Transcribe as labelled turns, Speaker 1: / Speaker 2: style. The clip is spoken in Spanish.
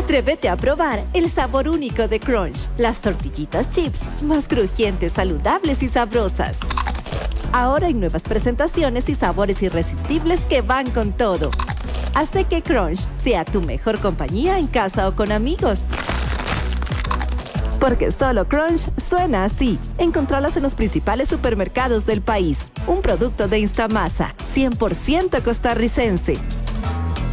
Speaker 1: Atrévete a probar el sabor único de Crunch. Las tortillitas chips más crujientes, saludables y sabrosas. Ahora hay nuevas presentaciones y sabores irresistibles que van con todo. Hace que Crunch sea tu mejor compañía en casa o con amigos. Porque solo Crunch suena así. Encontralas en los principales supermercados del país. Un producto de Instamasa, 100% costarricense.